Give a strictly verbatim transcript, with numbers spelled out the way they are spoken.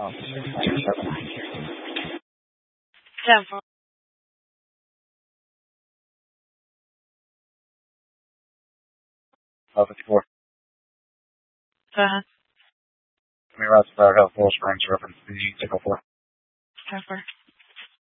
Um, seven. ten four. Uh, fifty-four. Go ahead. Can we route to Fire Hill, Full Springs, reference the six oh four. ten four.